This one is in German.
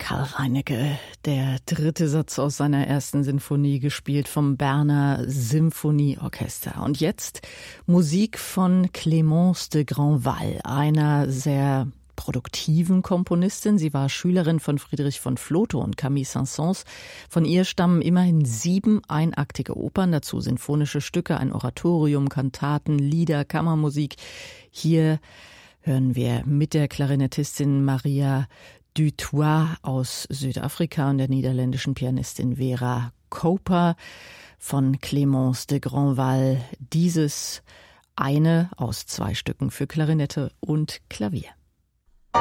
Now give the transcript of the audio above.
Karl Reinecke, der dritte Satz aus seiner ersten Sinfonie, gespielt vom Berner Symphonieorchester. Und jetzt Musik von Clémence de Grandval, einer sehr produktiven Komponistin. Sie war Schülerin von Friedrich von Flotow und Camille Saint-Saëns. Von ihr stammen immerhin 7 einaktige Opern, dazu sinfonische Stücke, ein Oratorium, Kantaten, Lieder, Kammermusik. Hier hören wir mit der Klarinettistin Maria du Toit aus Südafrika und der niederländischen Pianistin Vera Koper von Clémence de Grandval dieses eine aus 2 Stücken für Klarinette und Klavier.